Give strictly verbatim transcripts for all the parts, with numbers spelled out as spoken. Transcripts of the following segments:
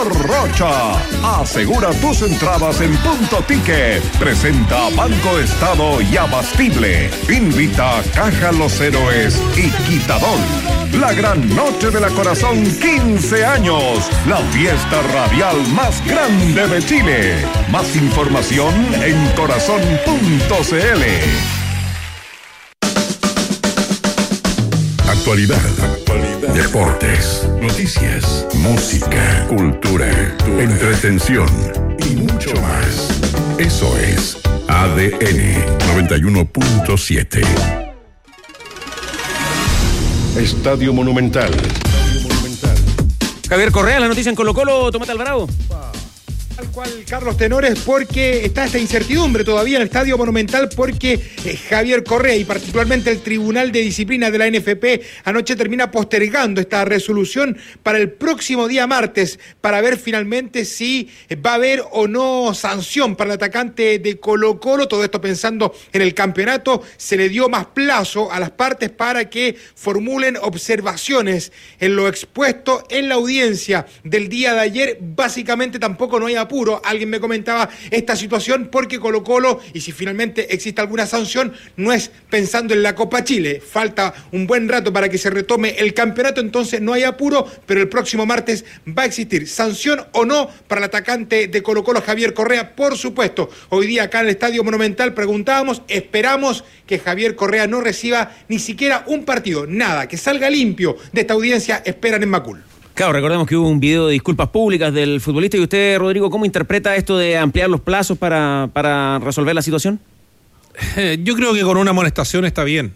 Rocha, asegura tus entradas en Punto Ticket. Presenta Banco Estado y Abastible. Invita a Caja Los Héroes y Quitador. La gran noche de la Corazón, quince años. La fiesta radial más grande de Chile. Más información en corazón punto c l. Actualidad, actualidad, deportes, noticias, música, cultura, cultura, entretención y mucho más. Eso es A D N noventa y uno punto siete. Estadio Monumental. Javier Correa, la noticia en Colo-Colo, Tomate Alvarado. Tal cual, Carlos Tenores, porque está esta incertidumbre todavía en el Estadio Monumental, porque eh, Javier Correa y particularmente el Tribunal de Disciplina de la N F P anoche termina postergando esta resolución para el próximo día martes, para ver finalmente si va a haber o no sanción para el atacante de Colo-Colo. Todo esto pensando en el campeonato. Se le dio más plazo a las partes para que formulen observaciones en lo expuesto en la audiencia del día de ayer. Básicamente tampoco no hay apuro. Alguien me comentaba esta situación porque Colo-Colo, y si finalmente existe alguna sanción, no es pensando en la Copa Chile. Falta un buen rato para que se retome el campeonato, entonces no hay apuro, pero el próximo martes va a existir sanción o no para el atacante de Colo-Colo, Javier Correa. Por supuesto, hoy día acá en el Estadio Monumental preguntábamos, esperamos que Javier Correa no reciba ni siquiera un partido, nada, que salga limpio de esta audiencia, esperan en Macul. Claro, recordemos que hubo un video de disculpas públicas del futbolista. ¿Y usted, Rodrigo, cómo interpreta esto de ampliar los plazos para, para resolver la situación? Eh, yo creo que con una amonestación está bien,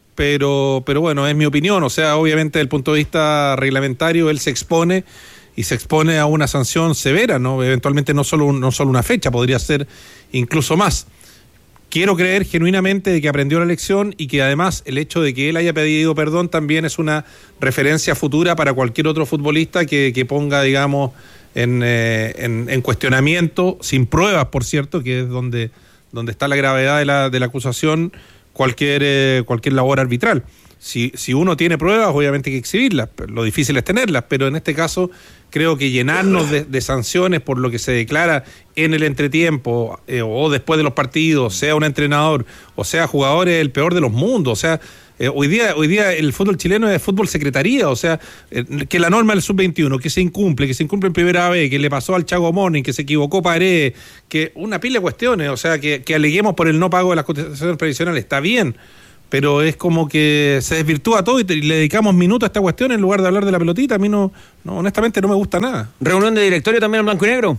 pero, pero bueno, es mi opinión. O sea, obviamente desde el punto de vista reglamentario él se expone y se expone a una sanción severa, ¿no? Eventualmente no solo, no solo una fecha, podría ser incluso más. Quiero creer genuinamente de que aprendió la lección y que además el hecho de que él haya pedido perdón también es una referencia futura para cualquier otro futbolista que, que ponga, digamos, en, eh, en, en cuestionamiento, sin pruebas, por cierto, que es donde, donde está la gravedad de la, de la acusación, cualquier, eh, cualquier labor arbitral. Si, si uno tiene pruebas, obviamente hay que exhibirlas, lo difícil es tenerlas, pero en este caso creo que llenarnos de, de sanciones por lo que se declara en el entretiempo eh, o después de los partidos, sea un entrenador o sea jugador, es el peor de los mundos. O sea, eh, hoy día hoy día el fútbol chileno es fútbol secretaría, o sea, eh, que la norma del sub veintiuno, que se incumple, que se incumple en primera vez, que le pasó al Chago Morning, que se equivocó Paredes, que una pila de cuestiones, o sea, que, que aleguemos por el no pago de las cotizaciones previsionales, está bien, pero es como que se desvirtúa todo y, te, y le dedicamos minutos a esta cuestión en lugar de hablar de la pelotita. A mí no, no, honestamente no me gusta nada. ¿Reunión de directorio también en blanco y negro?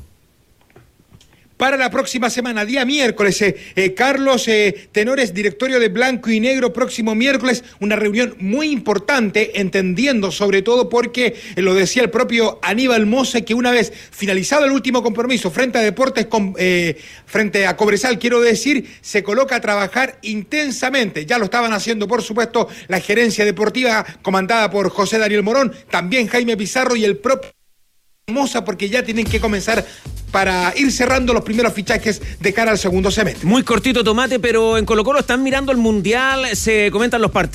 Para la próxima semana, día miércoles, eh, eh, Carlos eh, Tenores, directorio de Blanco y Negro, próximo miércoles, una reunión muy importante, entendiendo sobre todo porque, eh, lo decía el propio Aníbal Mose, que una vez finalizado el último compromiso frente a Deportes, con, eh, frente a Cobresal, quiero decir, se coloca a trabajar intensamente. Ya lo estaban haciendo, por supuesto, la gerencia deportiva comandada por José Daniel Morón, también Jaime Pizarro y el propio Moza, porque ya tienen que comenzar para ir cerrando los primeros fichajes de cara al segundo semestre. Muy cortito, Tomate, pero en Colo-Colo están mirando el Mundial, se comentan los partidos.